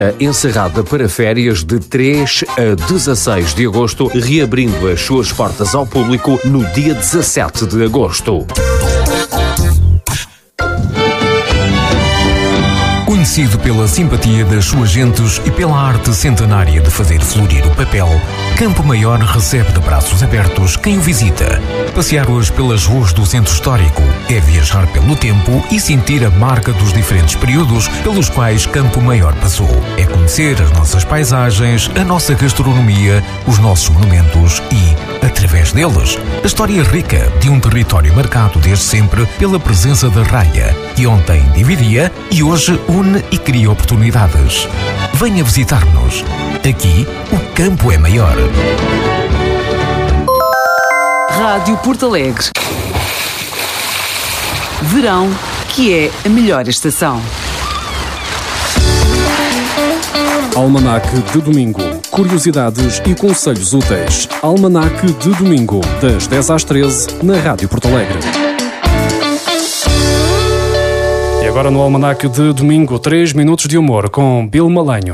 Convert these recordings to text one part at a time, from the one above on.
A encerrada para férias de 3 a 16 de agosto, reabrindo as suas portas ao público no dia 17 de agosto. Conhecido pela simpatia das suas gentes e pela arte centenária de fazer florir o papel, Campo Maior recebe de braços abertos quem o visita. Passear hoje pelas ruas do centro histórico é viajar pelo tempo e sentir a marca dos diferentes períodos pelos quais Campo Maior passou. É conhecer as nossas paisagens, a nossa gastronomia, os nossos monumentos e, através deles, a história rica de um território marcado desde sempre pela presença da raia, que ontem dividia e hoje une e cria oportunidades. Venha visitar-nos. Aqui, o campo é maior. Rádio Porto Alegre. Verão, que é a melhor estação. Almanac de domingo. Curiosidades e conselhos úteis. Almanac de domingo, das 10 às 13, na Rádio Porto Alegre. E agora no Almanac de domingo, 3 minutos de humor com Bill Malanho.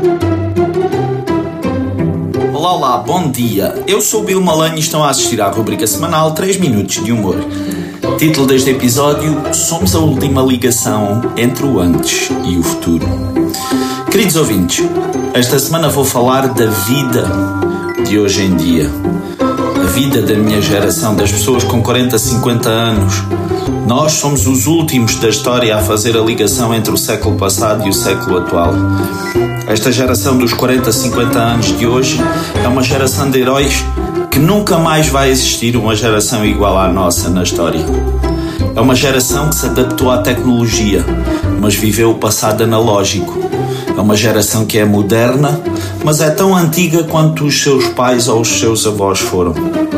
Olá, bom dia. Eu sou o Bill Malanho e estão a assistir à rubrica semanal 3 minutos de humor. Título deste episódio: Somos a última ligação entre o antes e o futuro. Queridos ouvintes, esta semana vou falar da vida de hoje em dia. A vida da minha geração, das pessoas com 40, 50 anos. Nós somos os últimos da história a fazer a ligação entre o século passado e o século atual. Esta geração dos 40, 50 anos de hoje é uma geração de heróis que nunca mais vai existir uma geração igual à nossa na história. É uma geração que se adaptou à tecnologia, mas viveu o passado analógico. É uma geração que é moderna, mas é tão antiga quanto os seus pais ou os seus avós foram.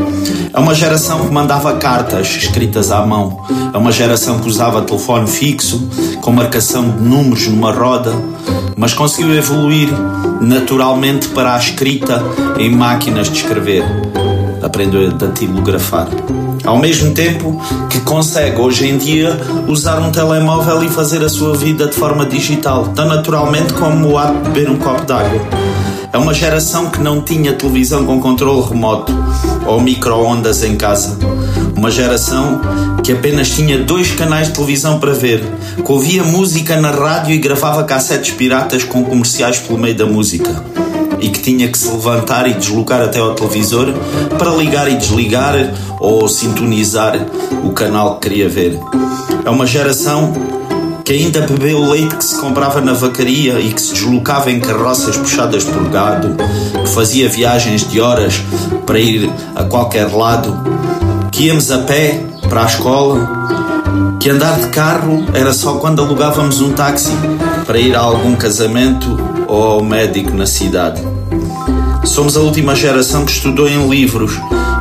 É uma geração que mandava cartas escritas à mão. É uma geração que usava telefone fixo, com marcação de números numa roda, mas conseguiu evoluir naturalmente para a escrita em máquinas de escrever. Aprendeu a datilografar. Ao mesmo tempo que consegue hoje em dia usar um telemóvel e fazer a sua vida de forma digital, tão naturalmente como o ato de beber um copo d'água. É uma geração que não tinha televisão com controle remoto ou micro-ondas em casa. Uma geração que apenas tinha 2 canais de televisão para ver, que ouvia música na rádio e gravava cassetes piratas com comerciais pelo meio da música, e que tinha que se levantar e deslocar até ao televisor para ligar e desligar ou sintonizar o canal que queria ver. É uma geração que ainda bebeu o leite que se comprava na vacaria e que se deslocava em carroças puxadas por gado, que fazia viagens de horas para ir a qualquer lado, que íamos a pé para a escola, que andar de carro era só quando alugávamos um táxi para ir a algum casamento ou ao médico na cidade. Somos a última geração que estudou em livros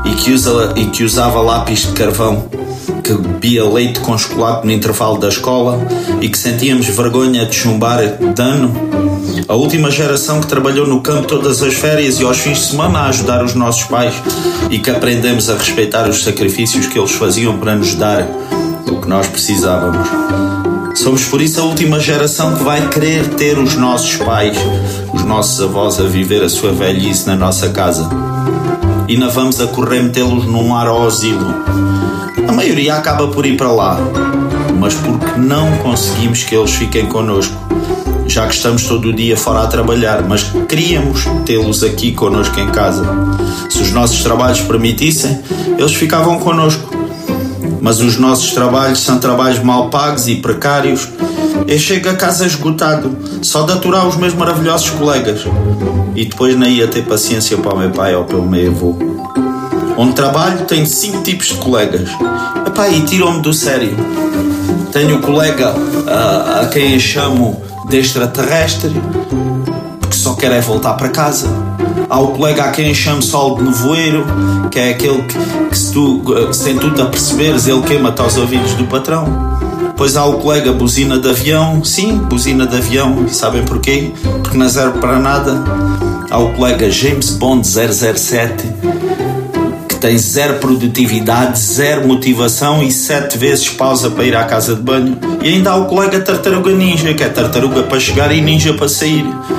e que usava lápis de carvão, que bebia leite com chocolate no intervalo da escola e que sentíamos vergonha de chumbar de ano. A última geração que trabalhou no campo todas as férias e aos fins de semana a ajudar os nossos pais e que aprendemos a respeitar os sacrifícios que eles faziam para nos dar o que nós precisávamos. Somos por isso a última geração que vai querer ter os nossos pais, os nossos avós a viver a sua velhice na nossa casa. E não vamos a correr metê-los num lar ou asilo. A maioria acaba por ir para lá, mas porque não conseguimos que eles fiquem connosco, já que estamos todo o dia fora a trabalhar, mas queríamos tê-los aqui connosco em casa. Se os nossos trabalhos permitissem, eles ficavam connosco. Mas os nossos trabalhos são trabalhos mal pagos e precários. Eu chego a casa esgotado, só de aturar os meus maravilhosos colegas. E depois nem ia ter paciência para o meu pai ou para o meu avô. Onde trabalho tenho 5 tipos de colegas. Epá, e tiram-me do sério. Tenho o colega a quem eu chamo de extraterrestre, porque só quer é voltar para casa. Há o colega a quem eu chamo sol de nevoeiro, que é aquele que se tu, sem tu te aperceberes, ele queima-te aos ouvidos do patrão. Depois há o colega buzina de avião. Sim, buzina de avião. E sabem porquê? Porque não serve para nada. Há o colega James Bond 007, que tem zero produtividade, zero motivação e 7 vezes pausa para ir à casa de banho. E ainda há o colega tartaruga ninja, que é tartaruga para chegar e ninja para sair.